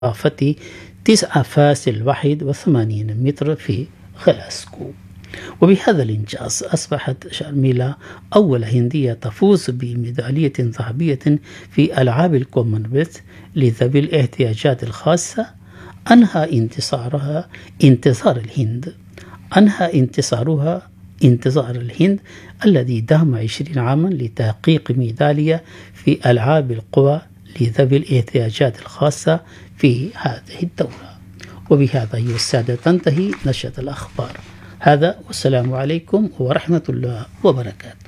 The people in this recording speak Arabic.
مسافة 9.81 متر في غلاسكو. وبهذا الإنجاز أصبحت شارميلا أول هندية تفوز بميدالية ذهبية في ألعاب الكومنولث لذوي الاحتياجات الخاصة. أنهى انتصار الهند الذي دام 20 عاما لتحقيق ميدالية في ألعاب القوى لذوي الاحتياجات الخاصة في هذه الدورة. وبهذا أيها السادة تنتهي نشرة الأخبار. هذا والسلام عليكم ورحمة الله وبركاته.